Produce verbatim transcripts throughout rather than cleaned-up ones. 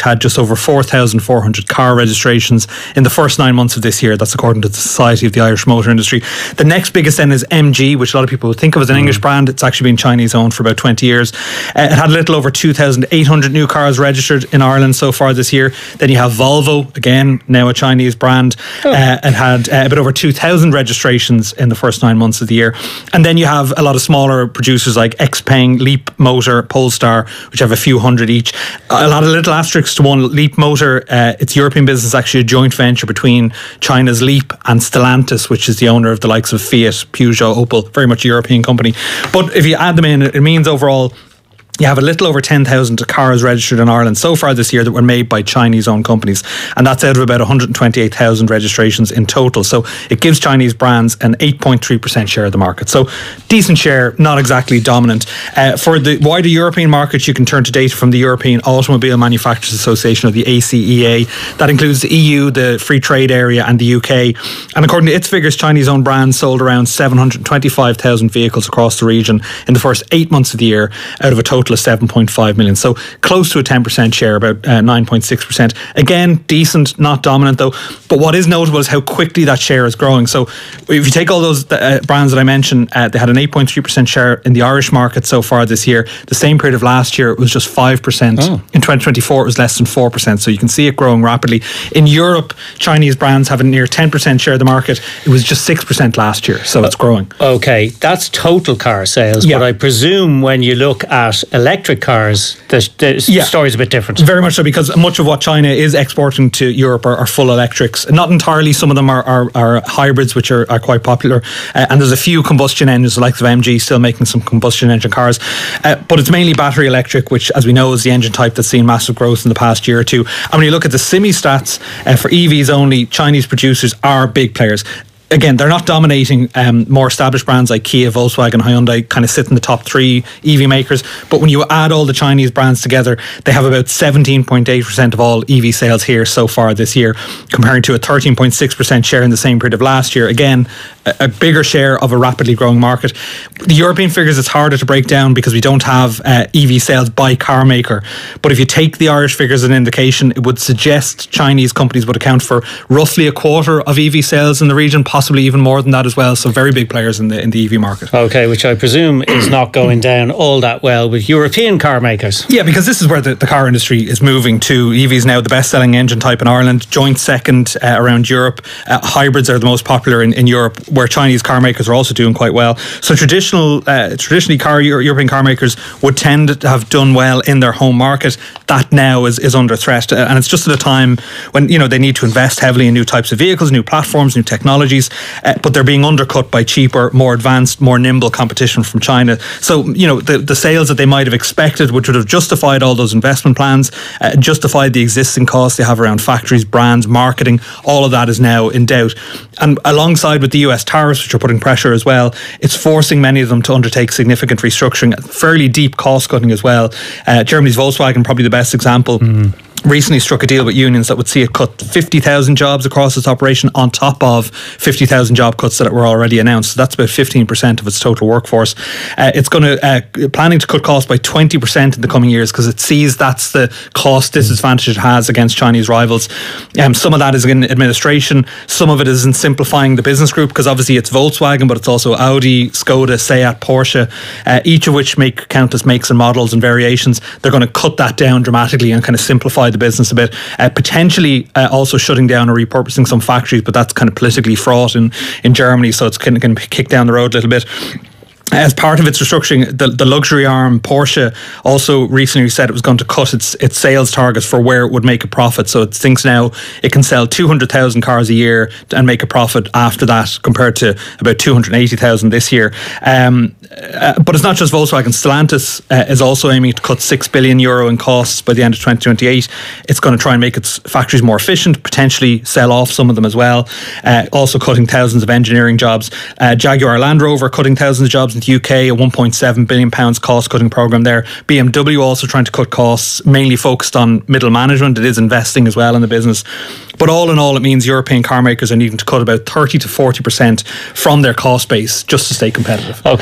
had just over four thousand four hundred car registrations in the first nine months of this year. That's according to the Society of the Irish Motor Industry. The next biggest then is M G, which a lot of people would think of as an mm. English brand. It's actually been Chinese owned for about twenty years. Uh, it had a little over two thousand eight hundred new cars registered in Ireland so far this year. Then you have Volvo, again, now a Chinese brand. Oh. Uh, it had uh, a bit over two thousand registrations in the first nine months of the year. And then you have a lot of smaller producers like Xpeng, Leap Motor, Polestar, which have a few hundred each. A lot of little asterisks to one. Leap Motor, uh, its European business, actually a joint venture between China's Leap and Stellantis, which is the owner of the likes of Fiat, Peugeot, Opel, very much a European company. But if you add them in, it means overall you have a little over ten thousand cars registered in Ireland so far this year that were made by Chinese-owned companies. And that's out of about one hundred twenty-eight thousand registrations in total. So it gives Chinese brands an eight point three percent share of the market. So decent share, not exactly dominant. Uh, for the wider European market, you can turn to data from the European Automobile Manufacturers Association, or the A C E A. That includes the E U, the Free Trade Area, and the U K. And according to its figures, Chinese-owned brands sold around seven hundred twenty-five thousand vehicles across the region in the first eight months of the year, out of a total of seven point five million. So close to a ten percent share, about uh, nine point six percent. Again, decent, not dominant though. But what is notable is how quickly that share is growing. So if you take all those uh, brands that I mentioned, uh, they had an eight point three percent share in the Irish market so far this year. The same period of last year, it was just five percent. Oh. In twenty twenty-four, it was less than four percent. So you can see it growing rapidly. In Europe, Chinese brands have a near ten percent share of the market. It was just six percent last year. So it's growing. Okay, that's total car sales. Yeah. But I presume when you look at electric cars, the, the yeah. story's a bit different. Very much so, because much of what China is exporting to Europe are, are full electrics. Not entirely. Some of them are, are, are hybrids, which are, are quite popular. Uh, and there's a few combustion engines, like the M G, still making some combustion engine cars. Uh, but it's mainly battery electric, which, as we know, is the engine type that's seen massive growth in the past year or two. And when you look at the S I M I stats, uh, for E Vs only, Chinese producers are big players. Again, they're not dominating. Um, more established brands like Kia, Volkswagen, Hyundai kind of sit in the top three E V makers. But when you add all the Chinese brands together, they have about seventeen point eight percent of all E V sales here so far this year, comparing to a thirteen point six percent share in the same period of last year. Again, a, a bigger share of a rapidly growing market. The European figures, it's harder to break down because we don't have uh, E V sales by car maker. But if you take the Irish figures as an indication, it would suggest Chinese companies would account for roughly a quarter of E V sales in the region, possibly even more than that as well. So very big players in the in the E V market. Okay, which I presume is not going down all that well with European car makers. Yeah, because this is where the, the car industry is moving to. E V is now the best-selling engine type in Ireland, joint second uh, around Europe. Uh, hybrids are the most popular in, in Europe, where Chinese car makers are also doing quite well. So traditional, uh, traditionally, car European car makers would tend to have done well in their home market. That now is, is under threat, uh, and it's just at a time when, you know, they need to invest heavily in new types of vehicles, new platforms, new technologies. Uh, but they're being undercut by cheaper, more advanced, more nimble competition from China. So, you know, the, the sales that they might have expected, which would have justified all those investment plans, uh, justified the existing costs they have around factories, brands, marketing, all of that is now in doubt. And alongside with the U S tariffs, which are putting pressure as well, it's forcing many of them to undertake significant restructuring, fairly deep cost cutting as well. Uh, Germany's Volkswagen, probably the best example. Mm. Recently struck a deal with unions that would see it cut fifty thousand jobs across its operation on top of fifty thousand job cuts that were already announced. So that's about fifteen percent of its total workforce. Uh, it's going to uh, planning to cut costs by twenty percent in the coming years because it sees that's the cost disadvantage it has against Chinese rivals. Um, some of that is in administration. Some of it is in simplifying the business group, because obviously it's Volkswagen, but it's also Audi, Skoda, Seat, Porsche, uh, each of which make countless makes and models and variations. They're going to cut that down dramatically and kind of simplify the business a bit, uh, potentially uh, also shutting down or repurposing some factories, but that's kind of politically fraught in, in Germany, so it's kind of going to kick down the road a little bit. As part of its restructuring, the, the luxury arm Porsche also recently said it was going to cut its its sales targets for where it would make a profit. So it thinks now it can sell two hundred thousand cars a year and make a profit after that, compared to about two hundred eighty thousand this year. Um, uh, but it's not just Volkswagen. Stellantis uh, is also aiming to cut six billion euro in costs by the end of twenty twenty-eight. It's going to try and make its factories more efficient, potentially sell off some of them as well. Uh, also cutting thousands of engineering jobs. Uh, Jaguar Land Rover cutting thousands of jobs in the U K, a one point seven billion pounds cost cutting programme there. B M W also trying to cut costs, mainly focused on middle management. It is investing as well in the business. But all in all, it means European car makers are needing to cut about thirty to forty percent from their cost base just to stay competitive. Okay, so that's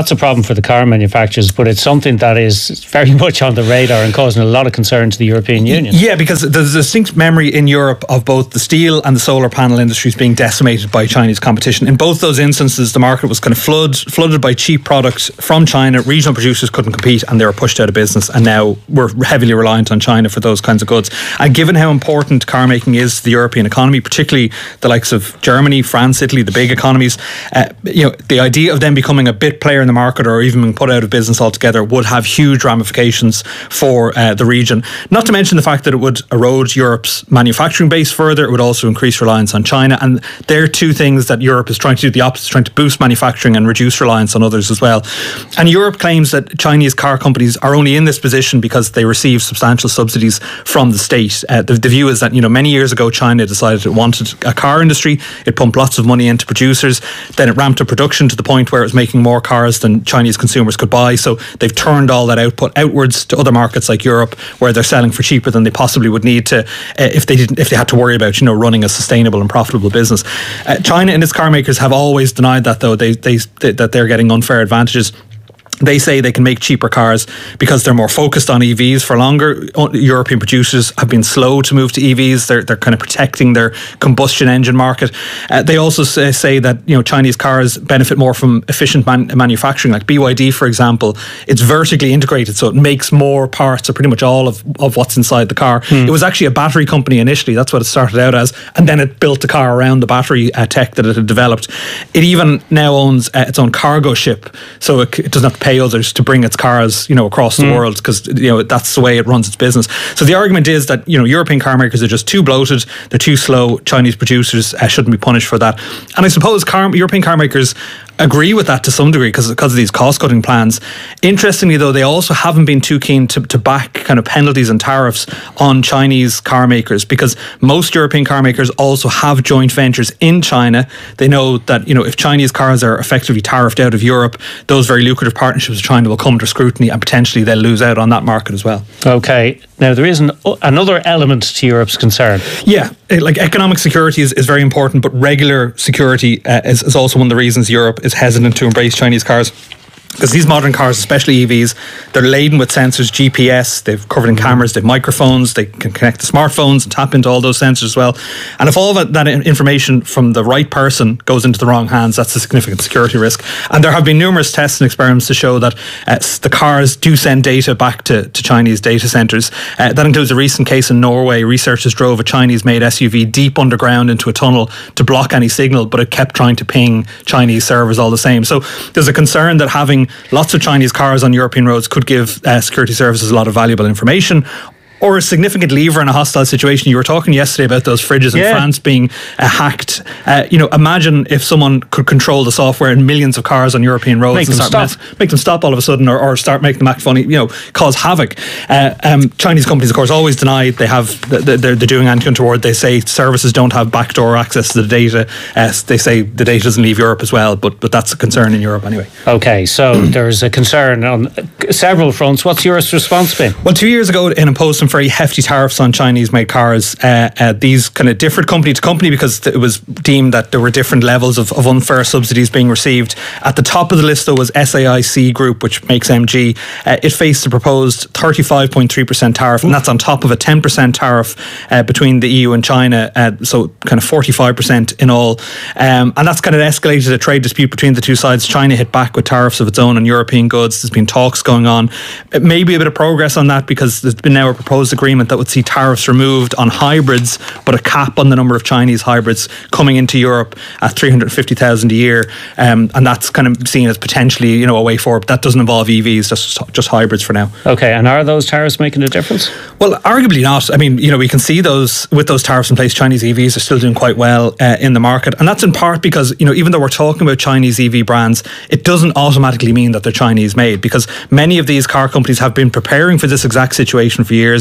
that's a problem for the car manufacturers, but it's something that is very much on the radar and causing a lot of concern to the European Union. Yeah, because there's a distinct memory in Europe of both the steel and the solar panel industries being decimated by Chinese competition. In both those instances, the market was kind of flood, flooded by cheap products from China. Regional producers couldn't compete and they were pushed out of business, and now we're heavily reliant on China for those kinds of goods. And given how important car making is to the European economy, particularly the likes of Germany, France, Italy, the big economies, uh, you know, the idea of them becoming a bit player in the market or even being put out of business altogether would have huge ramifications for uh, the region. Not to mention the fact that it would erode Europe's manufacturing base further. It would also increase reliance on China, and they're two things that Europe is trying to do the opposite, trying to boost manufacturing and reduce reliance on others as well. And Europe claims that Chinese car companies are only in this position because they receive substantial subsidies from the state. Uh, the, the view is that, you know, many years ago China decided it wanted a car industry. It pumped lots of money into producers. Then it ramped up production to the point where it was making more cars than Chinese consumers could buy. So they've turned all that output outwards to other markets like Europe, where they're selling for cheaper than they possibly would need to uh, if they didn't if they had to worry about, you know, running a sustainable and profitable business. Uh, China and its car makers have always denied that, though. They, they, they that they're getting unfair advantages. They say they can make cheaper cars because they're more focused on E Vs for longer. European producers have been slow to move to E Vs. They're they're kind of protecting their combustion engine market. Uh, they also say, say that, you know, Chinese cars benefit more from efficient man- manufacturing. Like B Y D, for example, it's vertically integrated, so it makes more parts, or pretty much all of, of what's inside the car. Hmm. It was actually a battery company initially. That's what it started out as, and then it built the car around the battery uh, tech that it had developed. It even now owns uh, its own cargo ship, so it, it does not pay others to bring its cars, you know, across the mm. world, because, you know, that's the way it runs its business. So the argument is that, you know, European car makers are just too bloated, they're too slow. Chinese producers uh, shouldn't be punished for that. And I suppose car, European car makers agree with that to some degree because because of these cost-cutting plans. Interestingly, though, they also haven't been too keen to, to back kind of penalties and tariffs on Chinese car makers, because most European car makers also have joint ventures in China. They know that, you know, if Chinese cars are effectively tariffed out of Europe, those very lucrative partnerships with China will come to scrutiny, and potentially they'll lose out on that market as well. Okay. Now, there is an, another element to Europe's concern. Yeah, like economic security is, is very important, but regular security uh, is, is also one of the reasons Europe is hesitant to embrace Chinese cars. Because these modern cars, especially E Vs, they're laden with sensors, G P S, they've covered in cameras, they've microphones, they can connect to smartphones and tap into all those sensors as well. And if all that, that information from the right person goes into the wrong hands, that's a significant security risk. And there have been numerous tests and experiments to show that uh, the cars do send data back to, to Chinese data centres. Uh, that includes a recent case in Norway. Researchers drove a Chinese-made S U V deep underground into a tunnel to block any signal, but it kept trying to ping Chinese servers all the same. So there's a concern that having lots of Chinese cars on European roads could give uh, security services a lot of valuable information, or a significant lever in a hostile situation. You were talking yesterday about those fridges in yeah. France being uh, hacked. Uh, you know, imagine if someone could control the software in millions of cars on European roads make and them start stop. Mess, make them stop all of a sudden, or, or start making them act funny. You know, cause havoc. Uh, um, Chinese companies, of course, always deny they have they're, they're doing anything untoward. They say services don't have backdoor access to the data. Uh, they say the data doesn't leave Europe as well, but but that's a concern in Europe anyway. Okay, so there's a concern on several fronts. What's Europe's response been? Well, two years ago, it imposed some very hefty tariffs on Chinese-made cars. Uh, uh, these kind of differed company to company because it was deemed that there were different levels of, of unfair subsidies being received. At the top of the list, though, was S A I C Group, which makes M G. Uh, it faced a proposed thirty-five point three percent tariff, and that's on top of a ten percent tariff uh, between the E U and China, uh, so kind of forty-five percent in all. Um, and that's kind of escalated a trade dispute between the two sides. China hit back with tariffs of its own on European goods. There's been talks going on. It may be a bit of progress on that, because there's been now a proposed agreement that would see tariffs removed on hybrids, but a cap on the number of Chinese hybrids coming into Europe at three hundred fifty thousand a year, um, and that's kind of seen as potentially, you know, a way forward. That doesn't involve E Vs, just just hybrids for now. Okay, and are those tariffs making a difference? Well, arguably not. I mean, you know, we can see those with those tariffs in place, Chinese E Vs are still doing quite well uh, in the market, and that's in part because, you know, even though we're talking about Chinese E V brands, it doesn't automatically mean that they're Chinese made, because many of these car companies have been preparing for this exact situation for years.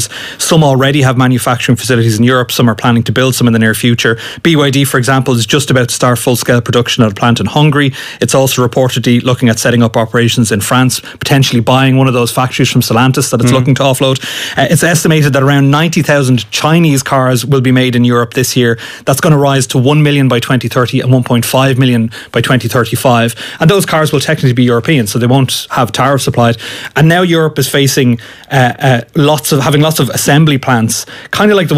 cars. Some already have manufacturing facilities in Europe. Some are planning to build some in the near future. B Y D, for example, is just about to start full-scale production at a plant in Hungary. It's also reportedly looking at setting up operations in France, potentially buying one of those factories from Stellantis that it's mm. looking to offload. Uh, it's estimated that around ninety thousand Chinese cars will be made in Europe this year. That's going to rise to one million by twenty thirty and one point five million by twenty thirty-five. And those cars will technically be European, so they won't have tariffs applied. And now Europe is facing uh, uh, lots of having lots of assembly plants, kind of like the